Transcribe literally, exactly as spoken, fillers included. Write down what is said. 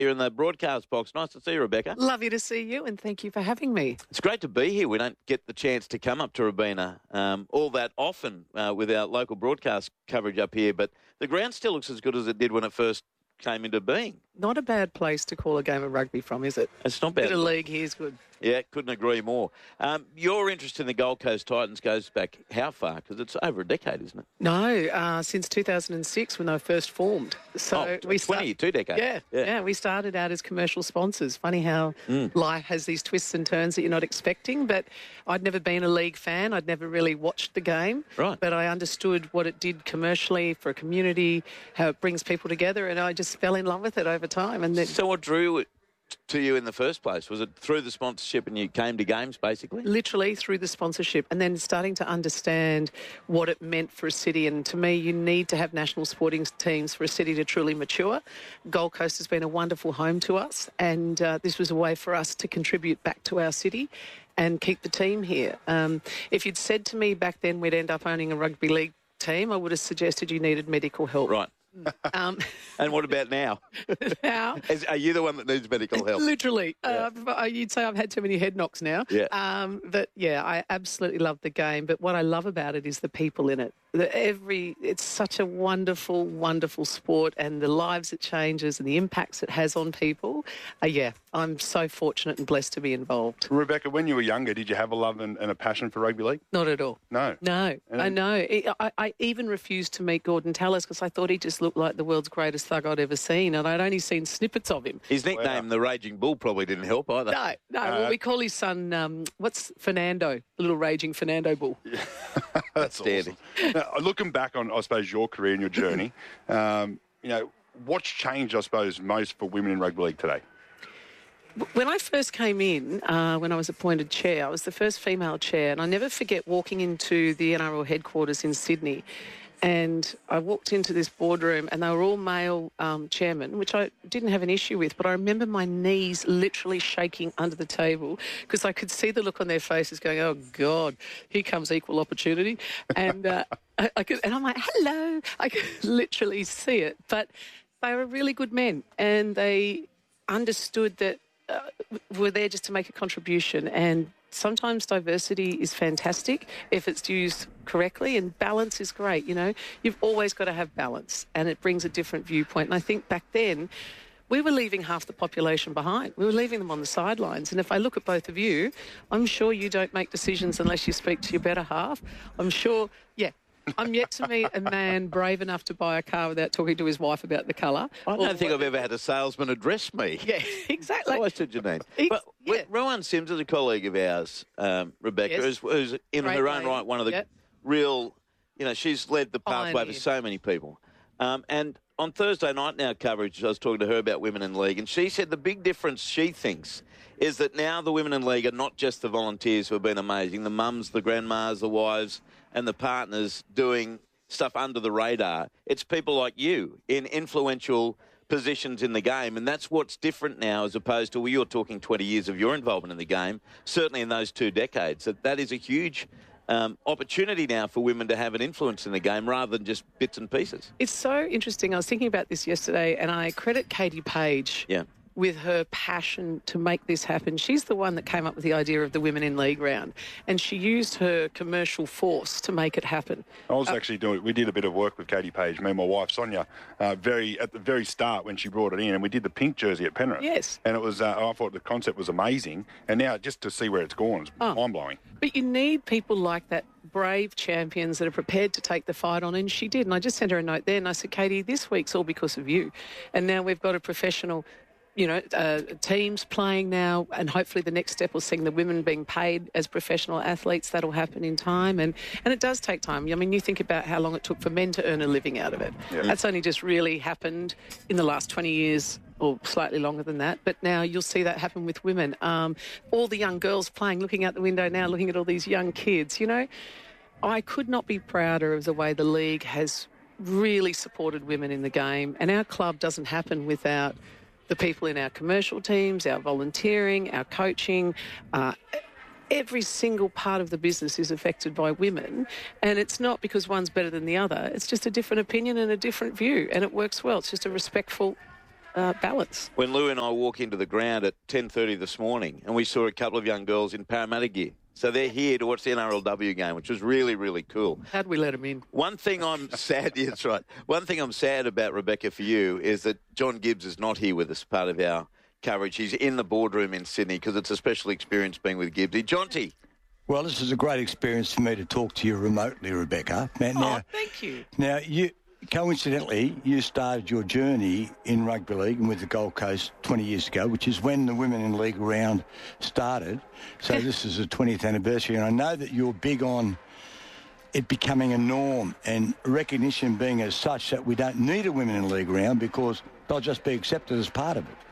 here in the broadcast box. Nice to see you, Rebecca. Lovely to see you, and thank you for having me. It's great to be here. We don't get the chance to come up to Robina um, all that often uh, with our local broadcast coverage up here, but the ground still looks as good as it did when it first came into being. Not a bad place to call a game of rugby from, is it? It's not bad. Bit of league here's good. Yeah, couldn't agree more. Um, your interest in the Gold Coast Titans goes back how far? Because it's over a decade, isn't it? No, uh, since two thousand six when they were first formed. So oh, we twenty, start- two decades. Yeah, yeah, yeah. We started out as commercial sponsors. Funny how Mm. life has these twists and turns that you're not expecting. But I'd never been a league fan. I'd never really watched the game. Right. But I understood what it did commercially for a community, how it brings people together, and I just fell in love with it over time. And then, So what drew it to you in the first place? Was it through the sponsorship and you came to games, basically? literally through the sponsorship, and then starting to understand what it meant for a city. And to me, you need to have national sporting teams for a city to truly mature. Gold Coast has been a wonderful home to us, and uh, this was a way for us to contribute back to our city and keep the team here. Um, if you'd said to me back then we'd end up owning a rugby league team, I would have suggested you needed medical help. Right. Um, And what about now? now, Is, are you the one that needs medical help? literally, Yeah. uh, you'd say I've had too many head knocks now. Yeah. Um, but yeah, I absolutely love the game. But what I love about it is the people in it. The, every it's such a wonderful, wonderful sport, and the lives it changes and the impacts it has on people. Uh, yeah, I'm so fortunate and blessed to be involved. Rebecca, when you were younger, did you have a love and, and a passion for rugby league? Not at all. No. No, And- I know. I, I, I even refused to meet Gordon Tallis because I thought he just looked like the world's greatest thug I'd ever seen, and I'd only seen snippets of him. His nickname, the Raging Bull, probably didn't help either. No, no. Uh, well, we call his son, um, what's Fernando, the little raging Fernando bull. That's Outstanding. awesome. Now, looking back on, I suppose, your career and your journey, um, you know, what's changed, I suppose, most for women in rugby league today? When I first came in, uh, when I was appointed chair, I was the first female chair, and I never forget walking into the N R L headquarters in Sydney. And I walked into this boardroom and they were all male um, chairmen, which I didn't have an issue with. But I remember my knees literally shaking under the table because I could see the look on their faces going, oh, God, here comes equal opportunity. And, uh, I, I could, and I'm like, hello. I could literally see it. But they were really good men, and they understood that uh, we're there just to make a contribution. And sometimes diversity is fantastic if it's used correctly, and balance is great. You know, you've always got to have balance, and it brings a different viewpoint. And I think back then we were leaving half the population behind. We were leaving them on the sidelines. And if I look at both of you, I'm sure you don't make decisions unless you speak to your better half. I'm sure, yeah. I'm yet to meet a man brave enough to buy a car without talking to his wife about the colour. I don't think I've ever had a salesman address me. Yeah, exactly. Oh, I said your name. Ex- But yeah. Rowan Sims is a colleague of ours, um, Rebecca, Yes. who's, who's in Great her own lady. right one of the Yep. real, you know, she's led the pathway Pioneer. for so many people. Um, and on Thursday night now coverage, I was talking to her about women in league, and she said the big difference she thinks is that now the women in league are not just the volunteers who have been amazing, the mums, the grandmas, the wives, and the partners doing stuff under the radar. It's people like you in influential positions in the game, and that's what's different now as opposed to, well, you're talking twenty years of your involvement in the game, certainly in those two decades. That that is a huge um, opportunity now for women to have an influence in the game rather than just bits and pieces. It's so interesting. I was thinking about this yesterday, and I credit Katie Page Yeah. with her passion to make this happen. She's the one that came up with the idea of the Women in League round, and she used her commercial force to make it happen. I was actually doing, we did a bit of work with Katie Page, me and my wife Sonia, uh, very at the very start when she brought it in, and we did the pink jersey at Penrith. Yes. And it was, uh, I thought the concept was amazing, and now just to see where it's gone is Oh. mind-blowing. But you need people like that, brave champions that are prepared to take the fight on, and she did. And I just sent her a note there, and I said, Katie, this week's all because of you. And now we've got a professional, you know, uh, teams playing now, and hopefully the next step will seeing the women being paid as professional athletes. That'll happen in time, and, and it does take time. I mean, you think about how long it took for men to earn a living out of it. Yeah. That's only just really happened in the last twenty years, or slightly longer than that. But now you'll see that happen with women. Um, all the young girls playing, looking out the window now, looking at all these young kids, you know. I could not be prouder of the way the league has really supported women in the game, and our club doesn't happen without the people in our commercial teams, our volunteering, our coaching. Uh, every single part of the business is affected by women, and it's not because one's better than the other. It's just a different opinion and a different view, and it works well. It's just a respectful uh, balance. When Lou and I walk into the ground at ten thirty this morning, and we saw a couple of young girls in Parramatta gear. So they're here to watch the N R L W game, which was really, really cool. How'd we let them in? One thing I'm sad, yeah, that's right. One thing I'm sad about, Rebecca, for you, is that John Gibbs is not here with us, part of our coverage. He's in the boardroom in Sydney because it's a special experience being with Gibbsy. Jonty. Well, this is a great experience for me to talk to you remotely, Rebecca. Now, Oh, thank you. Now, you coincidentally, you started your journey in rugby league and with the Gold Coast twenty years ago, which is when the Women in League round started. So this is the twentieth anniversary, and I know that you're big on it becoming a norm and recognition being as such that we don't need a Women in League round because they'll just be accepted as part of it.